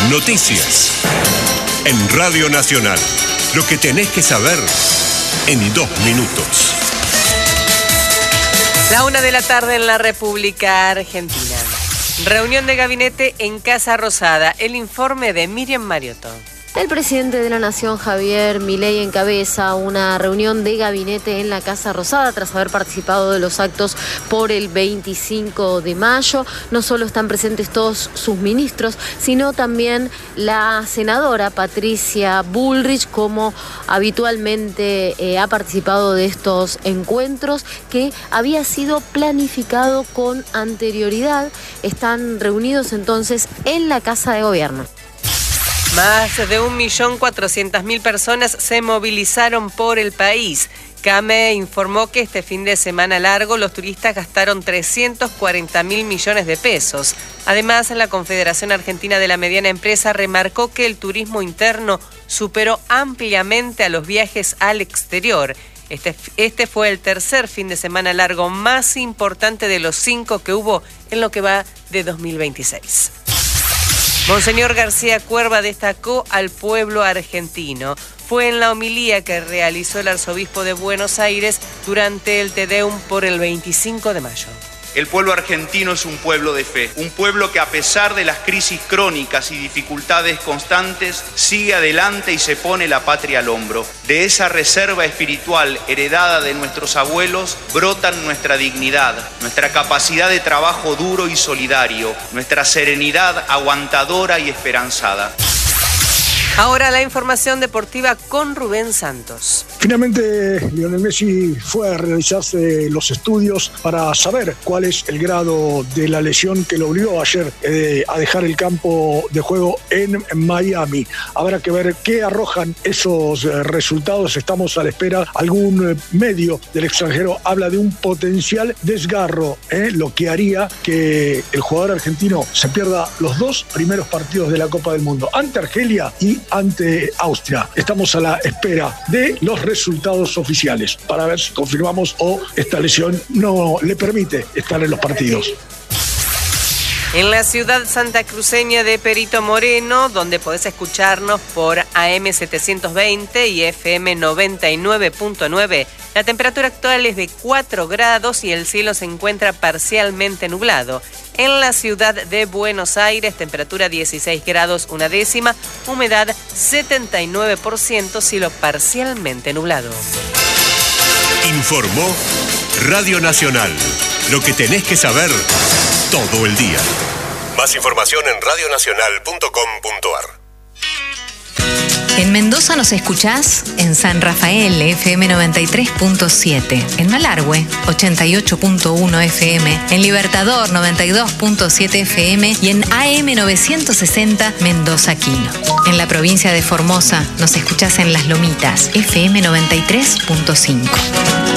Noticias. En Radio Nacional. Lo que tenés que saber en 2 minutos. La 1 de la tarde en la República Argentina. Reunión de gabinete en Casa Rosada. El informe de Miriam Mariotto. El presidente de la Nación, Javier Milei, encabeza una reunión de gabinete en la Casa Rosada tras haber participado de los actos por el 25 de mayo. No solo están presentes todos sus ministros, sino también la senadora Patricia Bullrich, como habitualmente ha participado de estos encuentros, que había sido planificado con anterioridad. Están reunidos entonces en la Casa de Gobierno. Más de 1.400.000 personas se movilizaron por el país. CAME informó que este fin de semana largo los turistas gastaron 340.000 millones de pesos. Además, la Confederación Argentina de la Mediana Empresa remarcó que el turismo interno superó ampliamente a los viajes al exterior. Este fue el tercer fin de semana largo más importante de los 5 que hubo en lo que va de 2026. Monseñor García Cuerva destacó al pueblo argentino. Fue en la homilía que realizó el arzobispo de Buenos Aires durante el Te Deum por el 25 de mayo. El pueblo argentino es un pueblo de fe, un pueblo que a pesar de las crisis crónicas y dificultades constantes, sigue adelante y se pone la patria al hombro. De esa reserva espiritual heredada de nuestros abuelos brotan nuestra dignidad, nuestra capacidad de trabajo duro y solidario, nuestra serenidad aguantadora y esperanzada. Ahora la información deportiva con Rubén Santos. Finalmente, Lionel Messi fue a realizarse los estudios para saber cuál es el grado de la lesión que lo obligó ayer a dejar el campo de juego en Miami. Habrá que ver qué arrojan esos resultados. Estamos a la espera. Algún medio del extranjero habla de un potencial desgarro, lo que haría que el jugador argentino se pierda los 2 primeros partidos de la Copa del Mundo, ante Argelia y ante Austria. Estamos a la espera de los resultados oficiales para ver si confirmamos o esta lesión no le permite estar en los partidos. En la ciudad santacruceña de Perito Moreno, donde podés escucharnos por AM 720 y FM 99.9, la temperatura actual es de 4 grados y el cielo se encuentra parcialmente nublado. En la ciudad de Buenos Aires, temperatura 16 grados 1/10, humedad 79%, cielo parcialmente nublado. Informó Radio Nacional. Lo que tenés que saber todo el día. Más información en radionacional.com.ar. En Mendoza nos escuchás en San Rafael, FM 93.7, en Malargüe, 88.1 FM, en Libertador, 92.7 FM y en AM 960 Mendoza Quino. En la provincia de Formosa nos escuchás en Las Lomitas, FM 93.5.